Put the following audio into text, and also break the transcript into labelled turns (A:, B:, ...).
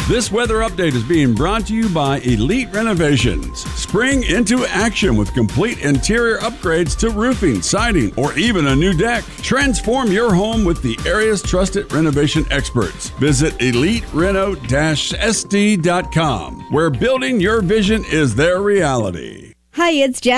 A: This weather update is being brought to you by Elite Renovations. Spring into action with complete interior upgrades to roofing, siding, or even a new deck. Transform your home with the area's trusted renovation experts. Visit EliteReno-SD.com, where building your vision is their reality.
B: Hi, it's Jen.